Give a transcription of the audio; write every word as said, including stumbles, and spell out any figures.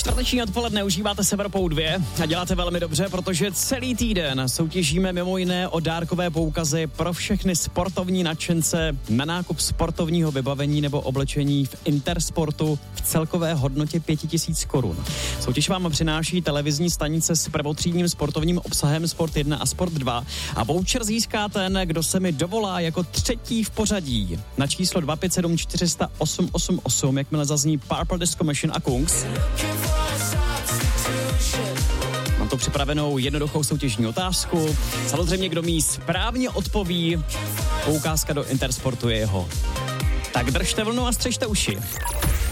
Čtvrteční odpoledne užíváte Severpou dva a děláte velmi dobře, protože celý týden soutěžíme mimo jiné o dárkové poukazy pro všechny sportovní nadšence na nákup sportovního vybavení nebo oblečení v Intersportu v celkové hodnotě pět tisíc korun. Soutěž vám přináší televizní stanice s prvotřídním sportovním obsahem Sport jedna a Sport dva a voucher získá ten, kdo se mi dovolá jako třetí v pořadí na číslo dva pět sedm čtyři nula nula osm osm osm, jakmile zazní Purple Disco Machine a Kungs. Mám tu připravenou jednoduchou soutěžní otázku. Samozřejmě, kdo mi ji správně odpoví, poukázka do Intersportu je jeho. Tak držte vlnu a střežte uši.